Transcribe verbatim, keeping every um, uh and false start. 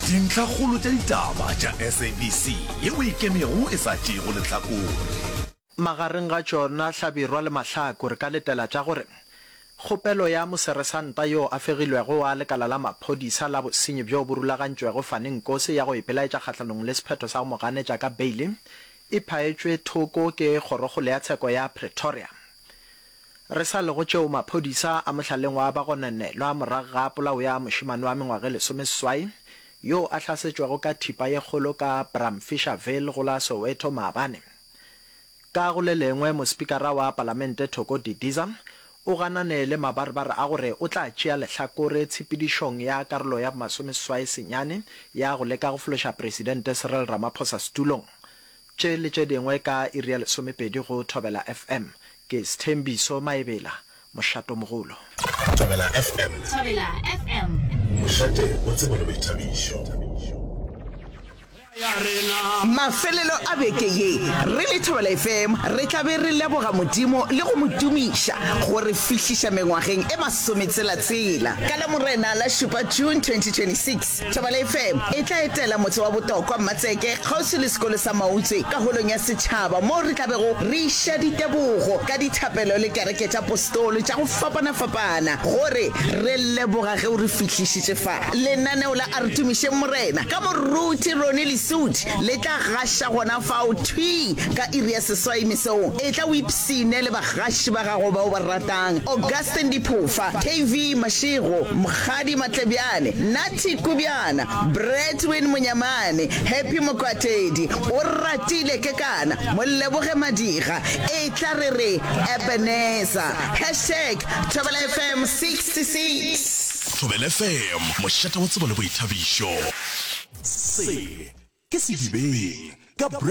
dintlha kgolo tša ditaba tša S A B C yeo e kemego e sa tšego lehlakore. Magareng ga tšona Hlabirwa le Mahlako re ka letela tša gore kgopelo ya moseresanta yo a fegilwego a lekala la maphodisa la bosenyi bjo bo rulagantšwego Faneng Nkosi ya go ipelaetša kgahlanong le sephetho sa go moganetša ka beile e phaetšwe thoko ke kgorokgolo ya tsheko ya Pretoria. Re sa lego tšeo maphodisa a mohlaleng wa ba gonenelwa morago ga polao ya mošimane wa mengwaga lesomeseswai yo a hlasetšwego ka thipa ye kgolo ka Bramfisherville go la Soweto maabane. Ka go le lengwe mospikara wa palamente Thoko Didiza o ganane le mabarabara a gore o tla tšea lehlakore tshepedišong ya karolo ya masomeseswai senyane ya go leka go fološa presidente Cyril Ramaphosa setulong. Tše le tše dingwe ka iri ya lesomepedi go Thobela F M ke Sthembiso Maebela mošato mogolo. Thobela F M. Thobela F M. Mošate o tsebo le boithabišo. Mafelelo a beke ye re le Thobela F M re tla be re leboga modimo le go modumiša gore fihliša mengwageng e masometshela-tshela ka la morena la šupa June twenty twenty-six. Thobela F M e tla etela motse wa Botokwa Mmatseke kgauswi le sekolo sa Mautswe ka holong ya setšhaba mo re tla bego re iša ditebogo ka dithapelo le kereke tša apostolo tša go fapana-fapana gore re leboga ge o re fihlišitše fa. Lenaneo la a re tumišeng morena ka moruti Roneli Suit le tla gasha gona fao thui ka iri ya seswai mesong e tla o ipsine le bagaši ba gago ba o ba ratang Augustine Diphofa, K V Mashego, Mkhadi Matlebiane, Nati Kubiana, Bretwin Munyamane, Happy Mokwatedi, o ratile ke kana Moleboge Madiga e tla re re Ebenezer hashtag Thobela F M sixty-six. Thobela F M mošate o tsebo le boithabišo. Se ke se dibeng ka